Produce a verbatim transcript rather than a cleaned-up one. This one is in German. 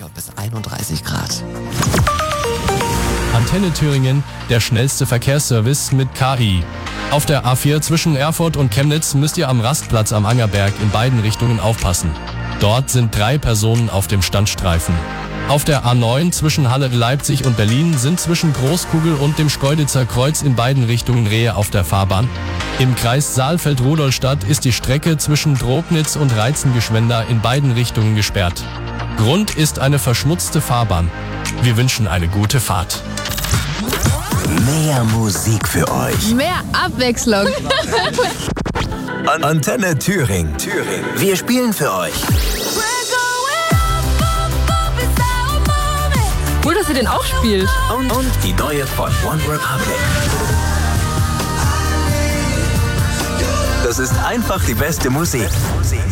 und bis einunddreißig Grad. Antenne Thüringen, der schnellste Verkehrsservice mit K I. Auf der A vier zwischen Erfurt und Chemnitz müsst ihr am Rastplatz am Angerberg in beiden Richtungen aufpassen. Dort sind drei Personen auf dem Standstreifen. Auf der A neun zwischen Halle, Leipzig und Berlin sind zwischen Großkugel und dem Schkeuditzer Kreuz in beiden Richtungen Rehe auf der Fahrbahn. Im Kreis Saalfeld-Rudolstadt ist die Strecke zwischen Drognitz und Reizengeschwender in beiden Richtungen gesperrt. Grund ist eine verschmutzte Fahrbahn. Wir wünschen eine gute Fahrt. Mehr Musik für euch. Mehr Abwechslung. An Antenne Thüringen. Thüringen. Wir spielen für euch. Cool, dass ihr den auch spielt. Und, und die neue von One Republic. Das ist einfach die beste Musik.